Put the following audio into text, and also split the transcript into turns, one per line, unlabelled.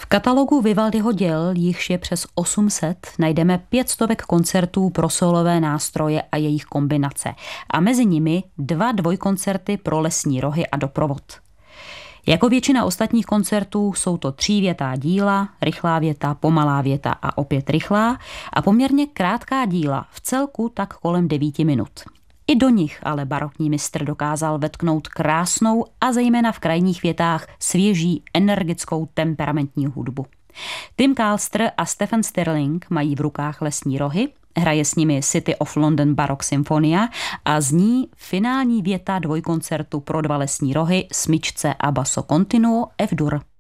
V katalogu Vivaldiho děl, jichž je přes 800, najdeme 500 koncertů pro solové nástroje a jejich kombinace a mezi nimi 2 dvojkoncerty pro lesní rohy a doprovod. Jako většina ostatních koncertů jsou to 3větá díla, rychlá věta, pomalá věta a opět rychlá a poměrně krátká díla, v celku tak kolem 9 minut. I do nich ale barokní mistr dokázal vetknout krásnou a zejména v krajních větách svěží, energickou, temperamentní hudbu. Tim Calster a Stephen Stirling mají v rukách lesní rohy, hraje s nimi City of London Baroque Symphonia a zní finální věta dvojkoncertu pro 2 lesní rohy, smyčce a basso continuo F-dur.